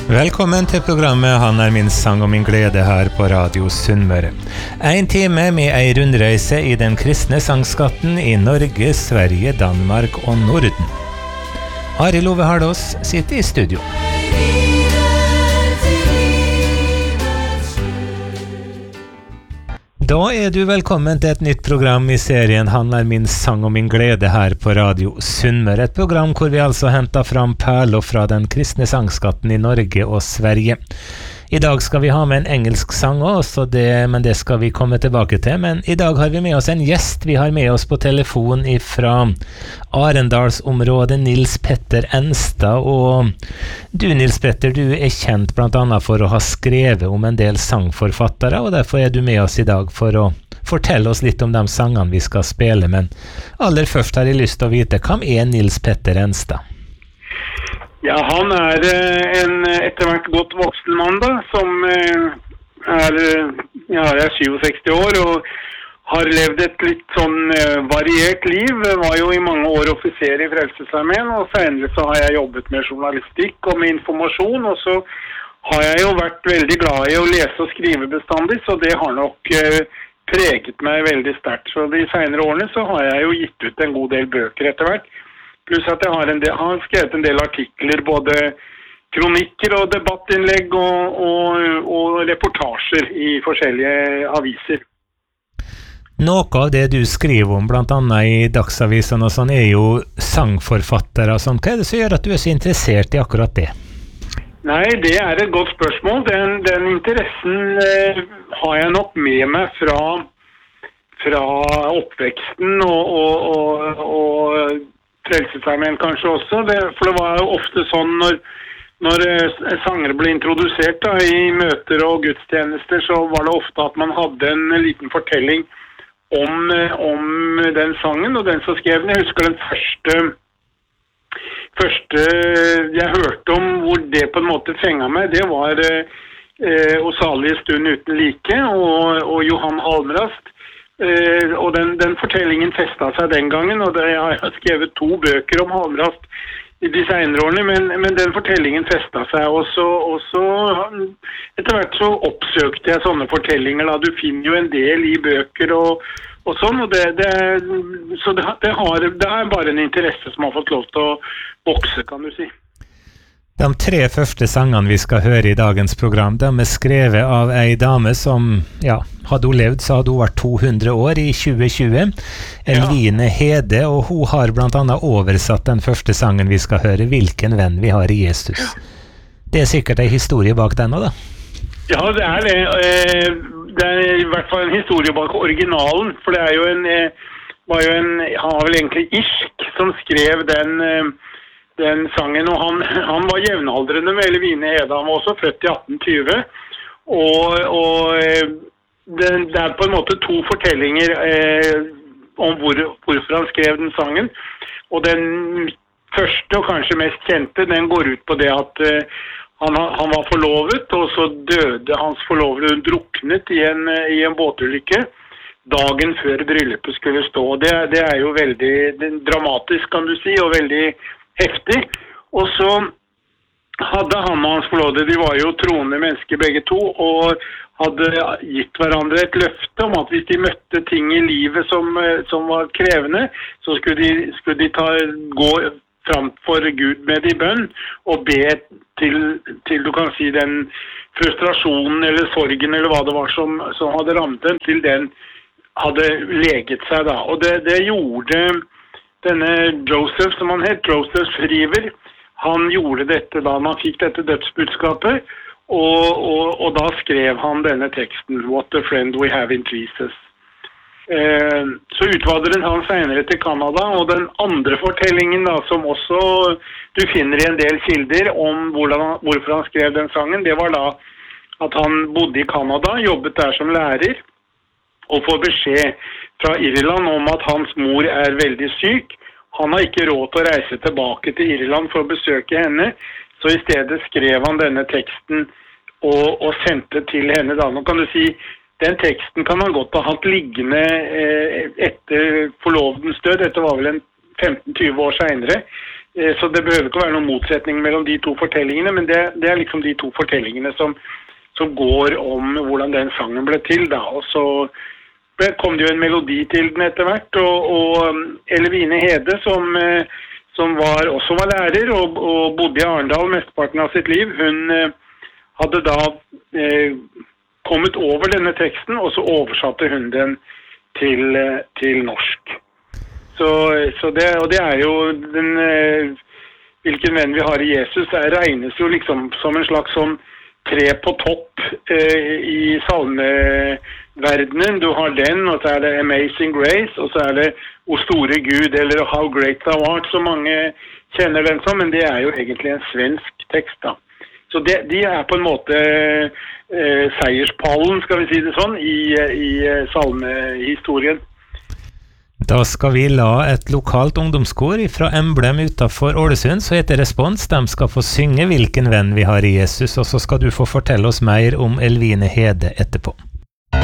Velkommen til programmet Han min sang og min glede her på Radio Sunnmøre. En time med ei rundreise i den kristne sangskatten i Norge, Sverige, Danmark og Norden. Arild Ove Hardås sitter i studio. Da du velkommen til et nytt program i serien Han min sang og min glede her på Radio Sunnmøre. Et program hvor vi altså henter fram perler fra den kristne sangskatten i Norge og Sverige. I dag skal vi ha med en engelsk sang også, men det skal vi komme tilbake til. Men i dag har vi med oss en gjest. Vi har med oss på telefon fra Arendalsområdet Nils Petter Enstad. Og du, Nils Petter, du kjent blant annet for å ha skrevet om en del sangforfattere, og derfor du med oss i dag for å fortelle oss litt om de sangene vi skal spille. Men aller først har jeg lyst til å vite, hvem Nils Petter Enstad? Ja, han en etter hvert godt voksen mann da, som er 67 år og har levd et litt sånn variert liv. Var jo i mange år offiser i Frelsesarmeen, og senere så har jeg jobbet med journalistikk og med informasjon, og så har jeg jo vært veldig glad i å lese og skrive bestandig, så det har nok preget meg veldig sterkt. Så de senere årene så har jeg jo gitt ut en god del bøker etter hvert. Pluss at jeg har skrevet en del artikler, både kronikker og debattinnlegg og reportasjer i forskjellige aviser. Noe av det du skriver om, blant annet i Dagsavisen og sånn, jo sangforfattere og sånn. Hva det som gjør at du så interessert i akkurat det? Nei, det et godt spørsmål. Den interessen har jeg nok med meg fra oppveksten og Frelsesarmeen kanskje også, for det var jo ofte sånn når sangere ble introdusert da, i møter og gudstjenester, så var det ofte at man hadde en liten fortelling om den sangen og den som skrev den. Jeg husker den første jeg hørte om hvor det på en måte fenget meg, det var O salige stund uten like og Johan Halmrast. Og den fortellingen festet seg den gangen, og jeg har skrevet 2 bøker om Halmrast i de senere årene, men den fortellingen festet seg, og så etter hvert så oppsøkte jeg sånne fortellinger, da. Du finner jo en del i bøker og sånn, og så det bare en interesse som har fått lov til å vokse, kan du si. De 3 første sangene vi skal høre i dagens program, de skrevet av ei dame som, hadde hun levd, så hadde hun vært 200 år i 2020. Eline Hede, og hun har blant annet oversatt den første sangen vi skal høre, Hvilken venn vi har i Jesus. Det sikkert en historie bak den også, da? Ja, det det. Det i hvert fall en historie bak originalen, for det jo han var vel egentlig irsk som skrev den sangen, og han var jevnaldrende med Eline Hede. Han var også født i 1820, og det på en måte 2 fortellinger om hvorfor han skrev den sangen. Og den første og kanskje mest kjente, den går ut på det at han var forlovet, og så døde hans forlovede, hun druknet i en båtulykke dagen før bryllupet skulle stå. Det jo veldig dramatisk, kan du si, og veldig heftig. Og så hadde han og hans forlovede, de var jo troende mennesker begge to, og hadde gitt hverandre et løfte om at hvis de møtte ting i livet som var krevende, så skulle de gå fram for Gud med i bønn, og be til du kan si den frustrasjonen eller sorgen eller hva det var som hadde rammet dem, til den hadde leget seg da. Og det gjorde denne Joseph, som han het, Joseph Shriver, han gjorde dette da han fikk dette dødsbudskapet, og da skrev han denne teksten, What a friend we have in Jesus. Så utvandret han senere til Kanada, og den andre fortellingen da, som også du finner i en del kilder om hvorfor han skrev den sangen, det var da at han bodde i Kanada, jobbet der som lærer, og får beskjed fra Irland om at hans mor veldig syk. Han har ikke råd til å reise tilbake til Irland for å besøke henne, så i stedet skrev han denne teksten og sendte til henne da. Nå kan du si, den teksten kan han godt ha hatt liggende etter forlovedens død, dette var vel 15-20 år senere, Så det behøver ikke være noen motsetning mellom de to fortellingene, men det liksom de to fortellingene som går om hvordan den sangen ble til da, og så kom det jo en melodi til den etter hvert, og Elvine Hede, som også var lærer og bodde i Arendal mesteparten av sitt liv, hun hadde da kommet over denne teksten, og så oversatte hun den til norsk. Så det jo hvilken venn vi har i Jesus, regnes jo liksom som en slags sånn tre på topp i salmeverdenen. Du har den, og så det Amazing Grace, og så det O store Gud, eller How Great Thou Art, så mange kjenner den som, men det jo egentlig en svensk tekst da. Så de på en måte seierspallen, skal vi si det sånn, i salmehistorien. Da skal vi la et lokalt ungdomskor fra Emblem utenfor Ålesund, så heter Respons. De skal få synge hvilken venn vi har i Jesus, og så skal du få fortelle oss mer om Elvine Hede etterpå.